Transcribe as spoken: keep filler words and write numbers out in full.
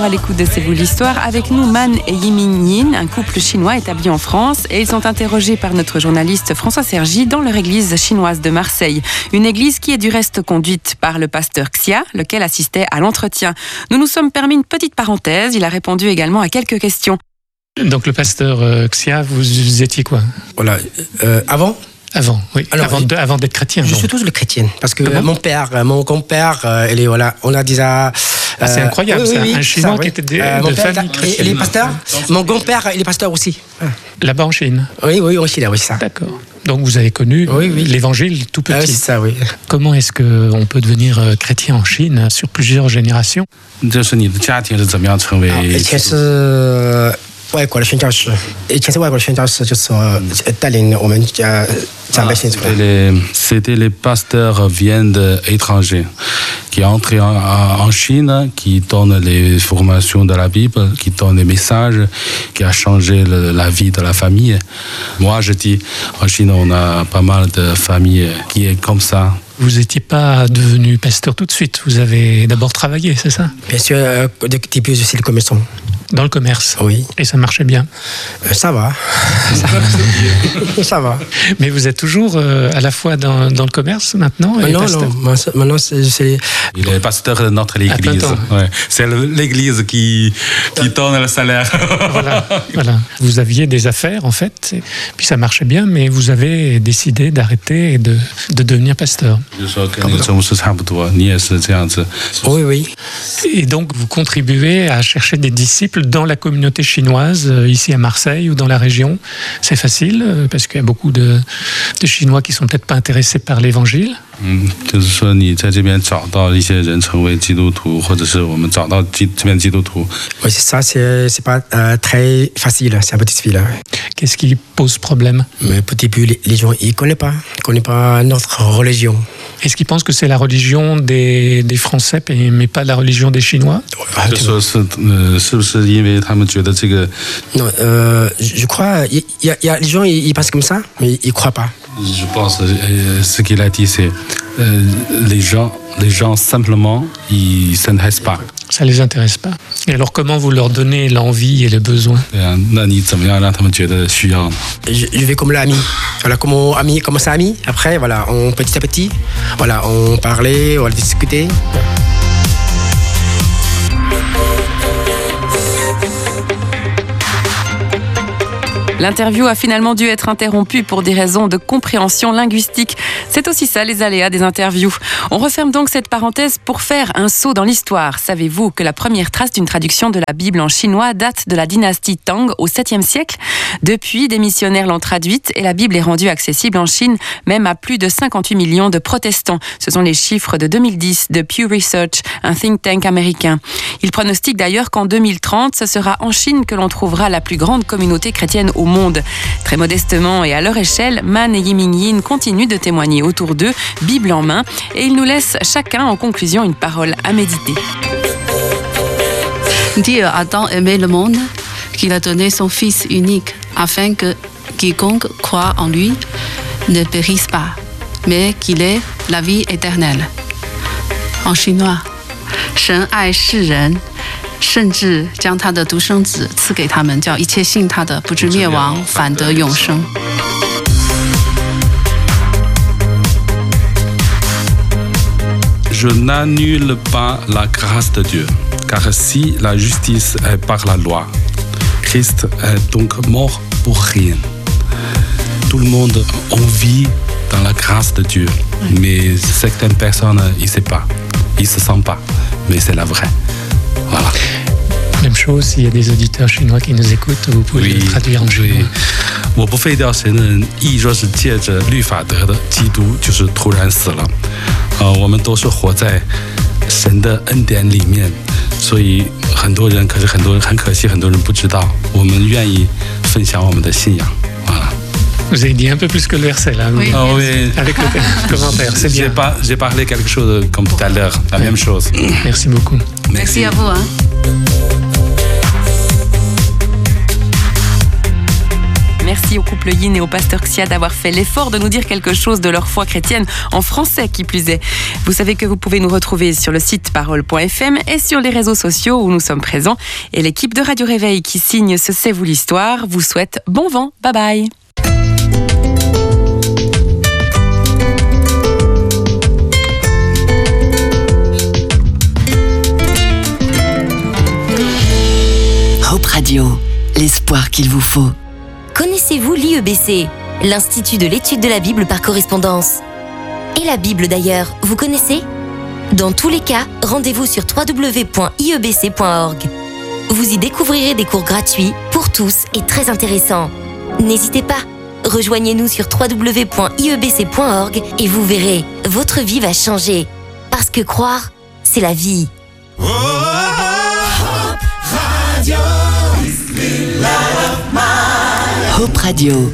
À l'écoute de C'est vous l'histoire, avec nous Man et Yiming Yin, un couple chinois établi en France, et ils sont interrogés par notre journaliste François Sergi dans leur église chinoise de Marseille. Une église qui est du reste conduite par le pasteur Xia, lequel assistait à l'entretien. Nous nous sommes permis une petite parenthèse, il a répondu également à quelques questions. Donc le pasteur euh, Xia, vous, vous étiez quoi? Voilà, euh, avant Avant, oui. Alors, avant, de, avant d'être chrétien. Je donc. suis toujours le chrétien, parce que Ah bon mon père, mon grand-père, euh, il est, voilà, on a déjà... Euh, ah, c'est incroyable, oui, ça. Oui, Un Chinois ça, qui oui. était de, euh, de mon père, famille chrétienne. Il est pasteur. Mon grand-père, il est pasteur aussi. Là-bas en Chine. Oui, oui, aussi, là, oui, ça. D'accord. Donc vous avez connu oui, oui. l'évangile tout petit. Ah, c'est ça, oui. Comment est-ce qu'on peut devenir chrétien en Chine sur plusieurs générations? 这是你的家庭是怎么样成为？ 以前是外国的宣教士，以前是外国的宣教士，就是说带领我们家长辈信主。 C'était les pasteurs viennent d'étrangers qui entrent en, en Chine, qui donnent les formations de la Bible, qui donnent les messages, qui a changé le, la vie de la famille. Moi, je dis, en Chine, on a pas mal de familles qui est comme ça. Vous n'étiez pas devenu pasteur tout de suite, vous avez d'abord travaillé, c'est ça? Bien sûr, euh, depuis je suis le commerçant. Dans le commerce? Oui. Et ça marchait bien? euh, Ça va. Ça va. Mais vous êtes toujours euh, à la fois dans, dans le commerce maintenant et Non, pasteur? non, maintenant c'est... Il est pasteur de notre église. Ouais. C'est l'église qui, qui donne le salaire. Voilà, voilà. Vous aviez des affaires en fait, et puis ça marchait bien, mais vous avez décidé d'arrêter et de, de devenir pasteur. Oui, oui. Et donc vous contribuez à chercher des disciples dans la communauté chinoise, ici à Marseille ou dans la région. C'est facile, parce qu'il y a beaucoup de, de Chinois qui ne sont peut-être pas intéressés par l'évangile. 嗯，就是说你在这边找到一些人成为基督徒，或者是我们找到基这边基督徒。 Oui, c'est ça, c'est c'est pas euh, très facile, c'est un peu difficile. Qu'est-ce qui pose problème? Mais au début, les, les gens ils connaissent pas, ils connaissent pas notre religion. Est-ce qu'ils pensent que c'est la religion des, des Français, mais pas la religion des Chinois? 就说是呃，是不是因为他们觉得这个？ Non, euh, je crois, il y, y, y a les gens ils, ils pensent comme ça, mais ils croient pas. Je pense euh, ce qu'il a dit, c'est euh, les gens, les gens simplement ils s'intéressent pas. Ça les intéresse pas. Et alors comment vous leur donnez l'envie et le besoin? 对啊，那你怎么样让他们觉得需要呢？ Je, je vais comme l'ami, voilà, comme on, ami, comme ça ami. Après, voilà, on petit à petit, voilà, on parlait, on discutait. L'interview a finalement dû être interrompue pour des raisons de compréhension linguistique. C'est aussi ça, les aléas des interviews. On referme donc cette parenthèse pour faire un saut dans l'histoire. Savez-vous que la première trace d'une traduction de la Bible en chinois date de la dynastie Tang au septième siècle? Depuis, des missionnaires l'ont traduite et la Bible est rendue accessible en Chine, même à plus de cinquante-huit millions de protestants. Ce sont les chiffres de deux mille dix de Pew Research, un think tank américain. Il pronostique d'ailleurs qu'en deux mille trente, ce sera en Chine que l'on trouvera la plus grande communauté chrétienne au monde. Très modestement et à leur échelle, Man et Yiming Yin continuent de témoigner autour d'eux, Bible en main, et ils nous laissent chacun en conclusion une parole à méditer. Dieu a tant aimé le monde qu'il a donné son Fils unique, afin que quiconque croit en lui ne périsse pas, mais qu'il ait la vie éternelle. En chinois, 神爱世人 甚至将他的独生子赐给他们，叫一切信他的不至灭亡，反得永生。 Je n'annule pas la grâce de Dieu, car si la justice est par la loi, Christ est donc mort pour rien. Tout le monde en vit dans la grâce de Dieu, mais certaines personnes, ils ne savent pas, ils ne se sentent pas, mais c'est la vraie. Voilà. Même chose, s'il y a des auditeurs chinois qui nous écoutent, vous pouvez oui, le traduire en chinois. 我不废掉神的意，若是借着律法得的，基督就是突然死了。呃，我们都是活在神的恩典里面，所以很多人，可是很多人很可惜，很多人不知道。我们愿意分享我们的信仰。voilà. Vous avez dit un peu plus que le verset là. Oui. Ah oui. Avec le commentaire, c'est bien. J'ai pas, j'ai parlé quelque chose comme tout à l'heure, la ouais. même chose. Merci beaucoup. Merci, Merci à vous. Hein. Merci au couple Pleuyin et au pasteur Xia d'avoir fait l'effort de nous dire quelque chose de leur foi chrétienne en français qui plus est. Vous savez que vous pouvez nous retrouver sur le site parole point f m et sur les réseaux sociaux où nous sommes présents. Et l'équipe de Radio Réveil qui signe ce C'est vous l'histoire vous souhaite bon vent. Bye bye. Hope Radio, l'espoir qu'il vous faut. Connaissez-vous l'I E B C, l'Institut de l'étude de la Bible par correspondance? Et la Bible d'ailleurs, vous connaissez? Dans tous les cas, rendez-vous sur w w w point i e b c point org. Vous y découvrirez des cours gratuits pour tous et très intéressants. N'hésitez pas, rejoignez-nous sur w w w point i e b c point org et vous verrez, votre vie va changer. Parce que croire, c'est la vie. Oh, Radio. Hope Radio.